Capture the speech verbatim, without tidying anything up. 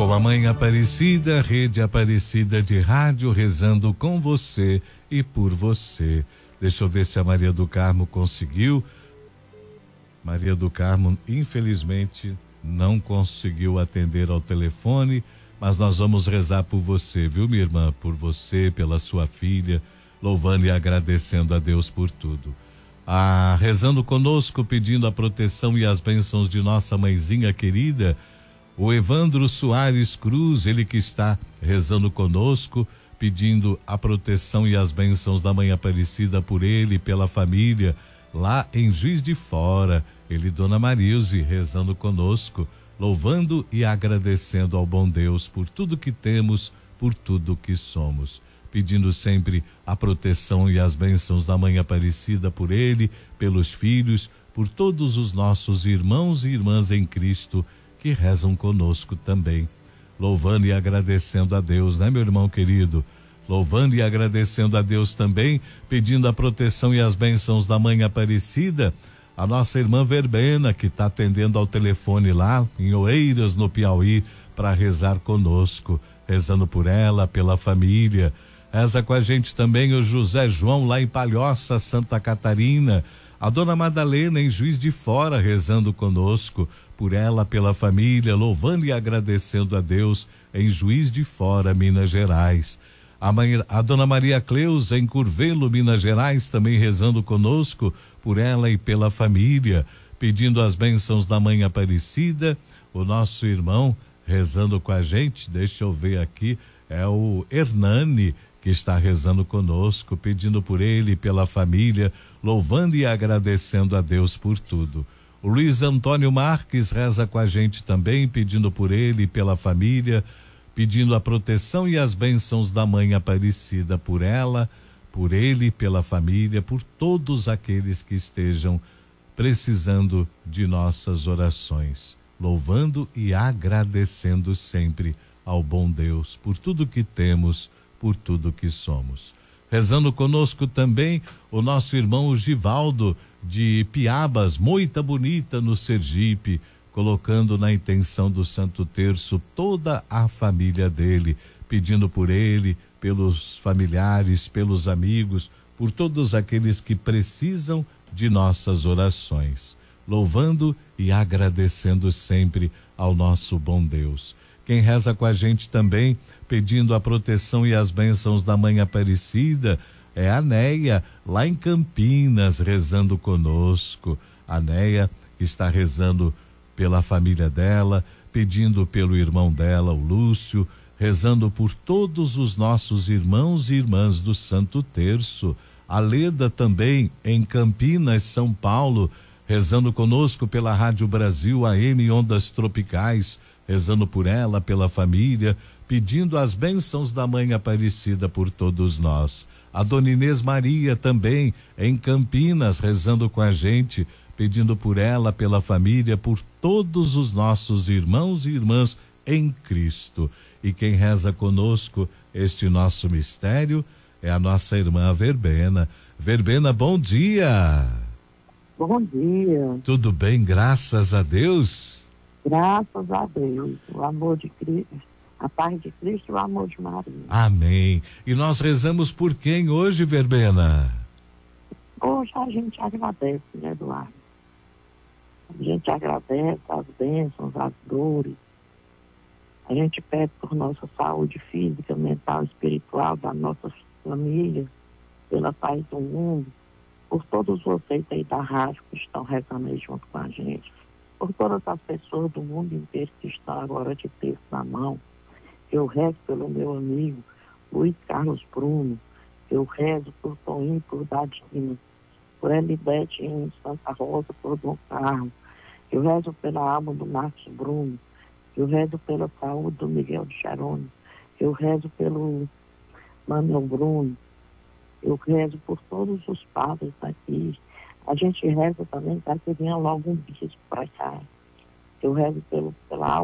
Sou a Mãe Aparecida, Rede Aparecida de Rádio, rezando com você e por você. Deixa eu ver se a Maria do Carmo conseguiu. Maria do Carmo, infelizmente, não conseguiu atender ao telefone, mas nós vamos rezar por você, viu, minha irmã? Por você, pela sua filha, louvando e agradecendo a Deus por tudo. Ah, rezando conosco, pedindo a proteção e as bênçãos de nossa mãezinha querida, o Evandro Soares Cruz, ele que está rezando conosco, pedindo a proteção e as bênçãos da Mãe Aparecida por ele e pela família, lá em Juiz de Fora. Ele e Dona Marilze rezando conosco, louvando e agradecendo ao bom Deus por tudo que temos, por tudo que somos. Pedindo sempre a proteção e as bênçãos da Mãe Aparecida por ele, pelos filhos, por todos os nossos irmãos e irmãs em Cristo que rezam conosco também. Louvando e agradecendo a Deus, né, meu irmão querido? Louvando e agradecendo a Deus também, pedindo a proteção e as bênçãos da Mãe Aparecida, a nossa irmã Verbena, que está atendendo ao telefone lá em Oeiras, no Piauí, para rezar conosco, rezando por ela, pela família. Reza com a gente também o José João, lá em Palhoça, Santa Catarina, a Dona Madalena, em Juiz de Fora, rezando conosco, por ela, pela família, louvando e agradecendo a Deus, em Juiz de Fora, Minas Gerais. A, mãe, a Dona Maria Cleusa, em Curvelo, Minas Gerais, também rezando conosco, por ela e pela família, pedindo as bênçãos da Mãe Aparecida. O nosso irmão rezando com a gente, deixa eu ver aqui, é o Hernani, que está rezando conosco, pedindo por ele e pela família, louvando e agradecendo a Deus por tudo. O Luiz Antônio Marques reza com a gente também, pedindo por ele e pela família, pedindo a proteção e as bênçãos da Mãe Aparecida por ela, por ele, pela família, por todos aqueles que estejam precisando de nossas orações, louvando e agradecendo sempre ao bom Deus por tudo que temos, por tudo que somos. Rezando conosco também o nosso irmão Givaldo, de Piabas, Moita Bonita, no Sergipe, colocando na intenção do Santo Terço toda a família dele, pedindo por ele, pelos familiares, pelos amigos, por todos aqueles que precisam de nossas orações, louvando e agradecendo sempre ao nosso bom Deus. Quem reza com a gente também, pedindo a proteção e as bênçãos da Mãe Aparecida, é a Neia, lá em Campinas, rezando conosco. A Neia está rezando pela família dela, pedindo pelo irmão dela, o Lúcio, rezando por todos os nossos irmãos e irmãs do Santo Terço. A Leda também, em Campinas, São Paulo, rezando conosco pela Rádio Brasil A M Ondas Tropicais, rezando por ela, pela família, pedindo as bênçãos da Mãe Aparecida por todos nós. A Dona Inês Maria também, em Campinas, rezando com a gente, pedindo por ela, pela família, por todos os nossos irmãos e irmãs em Cristo. E quem reza conosco este nosso mistério é a nossa irmã Verbena. Verbena, bom dia. Bom dia. Tudo bem, graças a Deus? Graças a Deus. O amor de Cristo, a paz de Cristo e o amor de Maria. Amém. E nós rezamos por quem hoje, Verbena? Hoje a gente agradece, né, Eduardo? A gente agradece as bênçãos, as dores. A gente pede por nossa saúde física, mental, espiritual, da nossa família, pela paz do mundo, por todos vocês aí da rádio que estão rezando aí junto com a gente, por todas as pessoas do mundo inteiro que estão agora de texto na mão. Eu rezo pelo meu amigo Luiz Carlos Bruno, eu rezo por Toninho, por Dadinho, por Elibete em Santa Rosa, por Dom Carlos, eu rezo pela alma do Marcos Bruno, eu rezo pela saúde do Miguel de Jerônimo, eu rezo pelo Manuel Bruno, eu rezo por todos os padres daqui. A gente reza também para que venha logo um bispo para cá. Eu rezo pelo, pela